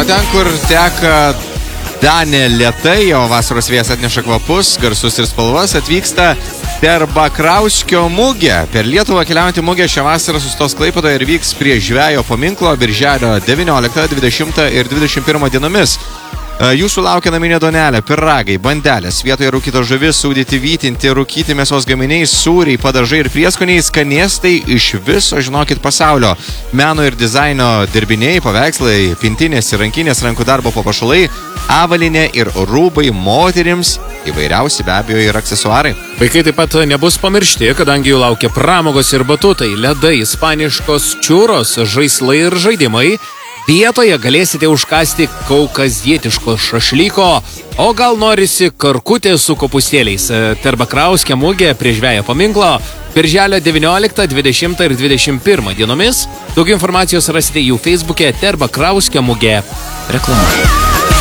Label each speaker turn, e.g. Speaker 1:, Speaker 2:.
Speaker 1: O ten, kur teka Danė lietai, o vasaros vėjas atneša kvapus, garsus ir spalvas, atvyksta Terbakrauskio mugė. Per Lietuvą keliaujantį mugę šią vasarą sustos Klaipėdoje ir vyks prie žvejo paminklo birželio 19, 20 ir 21 dienomis. Jūsų laukia naminė duonelė, piragai, bandelės, vietoje rūkytos žuvis, sūdyti, vytinti, rūkyti mėsos gaminiai, sūriai, padažai ir prieskoniai, skanėstai iš viso, žinokit, pasaulio. Meno ir dizaino dirbiniai, paveikslai, pintinės ir rankinės, rankų darbo papuošalai, avalinė ir rūbai moterims, įvairiausi be abejo ir aksesuarai.
Speaker 2: Vaikai taip pat nebus pamiršti, kadangi jų laukia pramogos ir batutai, ledai, ispaniškos čiūros, žaislai ir žaidimai. Vietoje galėsite užkasti kaukazietiško šašlyko, o gal norisi karkutė su kopūstėliais. Terbakrauskio mugė prie žvejo paminklo birželio 19, 20 ir 21 dienomis. Daugiau informacijos rasite jų Facebook'e Terbakrauskio mugė. Reklama.